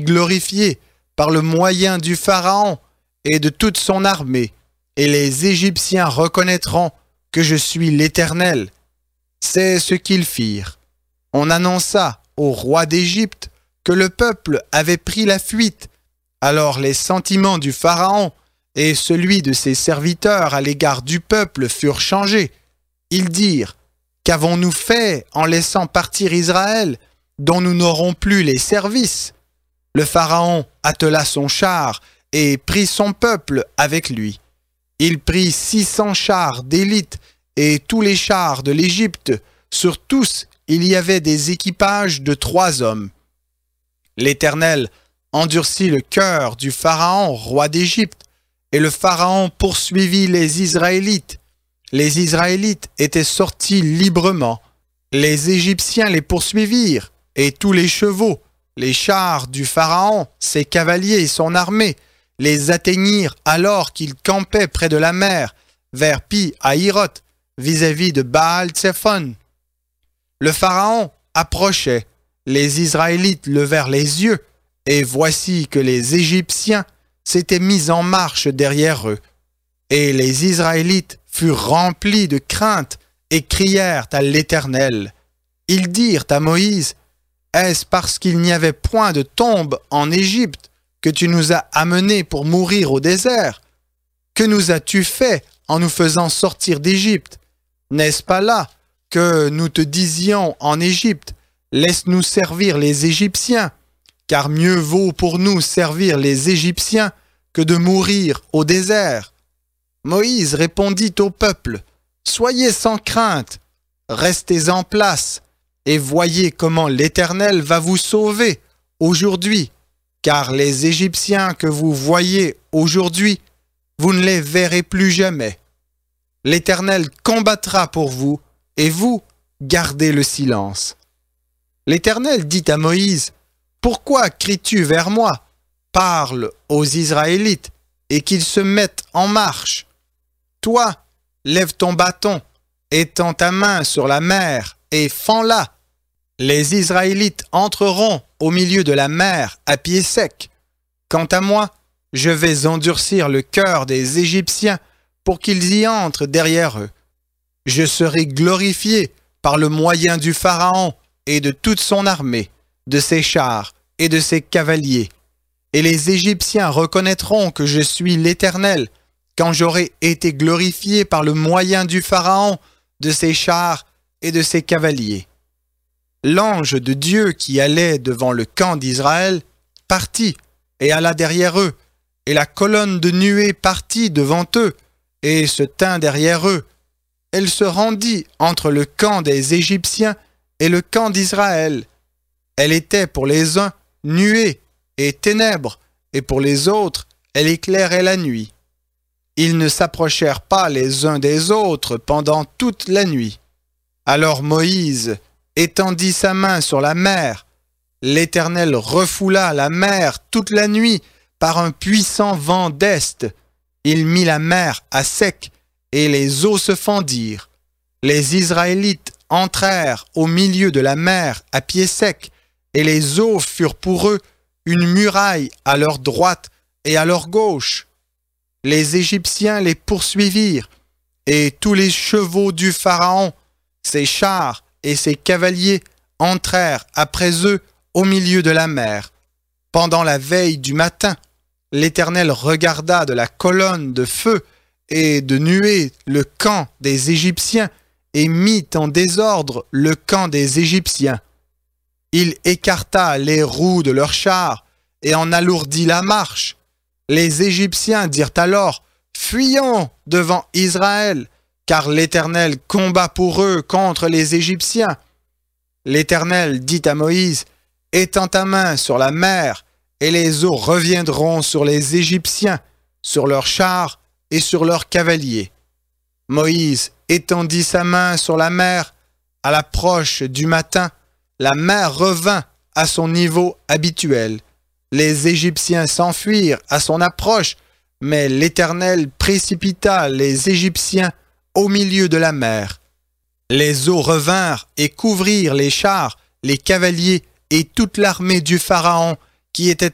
glorifié par le moyen du Pharaon et de toute son armée, et les Égyptiens reconnaîtront que je suis l'Éternel. » C'est ce qu'ils firent. On annonça au roi d'Égypte que le peuple avait pris la fuite. Alors les sentiments du Pharaon et celui de ses serviteurs à l'égard du peuple furent changés. Ils dirent: « Qu'avons-nous fait en laissant partir Israël, dont nous n'aurons plus les services ?» Le Pharaon attela son char et prit son peuple avec lui. Il prit 600 chars d'élite et tous les chars de l'Égypte. Sur tous, il y avait des équipages de 3 hommes. L'Éternel endurcit le cœur du Pharaon, roi d'Égypte, et le Pharaon poursuivit les Israélites. Les Israélites étaient sortis librement. Les Égyptiens les poursuivirent, et tous les chevaux, les chars du Pharaon, ses cavaliers et son armée, les atteignirent alors qu'ils campaient près de la mer, vers Pi-Hahiroth, vis-à-vis de Baal-Tsephon. Le Pharaon approchait, les Israélites levèrent les yeux, et voici que les Égyptiens s'étaient mis en marche derrière eux. Et les Israélites furent remplis de crainte et crièrent à l'Éternel. Ils dirent à Moïse: « Est-ce parce qu'il n'y avait point de tombe en Égypte que tu nous as amenés pour mourir au désert? Que nous as-tu fait en nous faisant sortir d'Égypte? N'est-ce pas là que nous te disions en Égypte: laisse-nous servir les Égyptiens, car mieux vaut pour nous servir les Égyptiens que de mourir au désert. » Moïse répondit au peuple: « Soyez sans crainte, restez en place, et voyez comment l'Éternel va vous sauver aujourd'hui, car les Égyptiens que vous voyez aujourd'hui, vous ne les verrez plus jamais. L'Éternel combattra pour vous, et vous, gardez le silence. » L'Éternel dit à Moïse: « Pourquoi cries-tu vers moi? Parle aux Israélites, et qu'ils se mettent en marche. Toi, lève ton bâton, étends ta main sur la mer, et fends-la. Les Israélites entreront au milieu de la mer à pied sec. Quant à moi, je vais endurcir le cœur des Égyptiens pour qu'ils y entrent derrière eux. Je serai glorifié par le moyen du Pharaon et de toute son armée, de ses chars et de ses cavaliers. Et les Égyptiens reconnaîtront que je suis l'Éternel, quand j'aurai été glorifié par le moyen du Pharaon, de ses chars et de ses cavaliers. » L'ange de Dieu qui allait devant le camp d'Israël partit et alla derrière eux, et la colonne de nuée partit devant eux et se tint derrière eux. Elle se rendit entre le camp des Égyptiens et le camp d'Israël. Elle était pour les uns nuée et ténèbres, et pour les autres elle éclairait la nuit. Ils ne s'approchèrent pas les uns des autres pendant toute la nuit. Alors Moïse étendit sa main sur la mer. L'Éternel refoula la mer toute la nuit par un puissant vent d'est. Il mit la mer à sec, et les eaux se fendirent. Les Israélites entrèrent au milieu de la mer à pied sec, et les eaux furent pour eux une muraille à leur droite et à leur gauche. Les Égyptiens les poursuivirent, et tous les chevaux du Pharaon, ses chars et ses cavaliers entrèrent après eux au milieu de la mer. Pendant la veille du matin, l'Éternel regarda de la colonne de feu et de nuée le camp des Égyptiens et mit en désordre le camp des Égyptiens. Il écarta les roues de leurs chars et en alourdit la marche. Les Égyptiens dirent alors: « Fuyons devant Israël, car l'Éternel combat pour eux contre les Égyptiens. » L'Éternel dit à Moïse: « Étends ta main sur la mer, et les eaux reviendront sur les Égyptiens, sur leurs chars et sur leurs cavaliers. » Moïse étendit sa main sur la mer. À l'approche du matin, la mer revint à son niveau habituel. Les Égyptiens s'enfuirent à son approche, mais l'Éternel précipita les Égyptiens au milieu de la mer. Les eaux revinrent et couvrirent les chars, les cavaliers et toute l'armée du Pharaon qui était